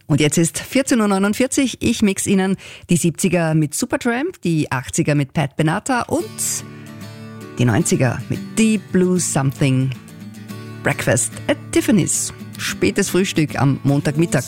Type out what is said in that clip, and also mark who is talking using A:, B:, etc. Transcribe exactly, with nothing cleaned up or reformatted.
A: Und jetzt ist vierzehn Uhr neunundvierzig. Ich mix Ihnen die siebziger mit Supertramp, die achtziger mit Pat Benatar und die neunziger mit Deep Blue Something. Breakfast at Tiffany's. Spätes Frühstück am Montagmittag.